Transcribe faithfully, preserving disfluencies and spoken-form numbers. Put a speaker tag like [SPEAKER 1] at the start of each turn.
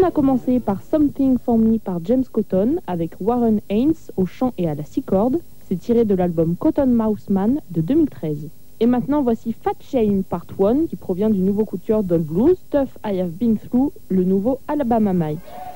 [SPEAKER 1] a commencé par Something for Me par James Cotton avec Warren Haynes au chant et à la six cordes. C'est tiré de l'album Cotton Mouse Man de deux mille treize. Et maintenant voici Fat Shame Part un qui provient du nouveau coup de cœur Doll Blues, Stuff I Have Been Through, le nouveau Alabama Mike.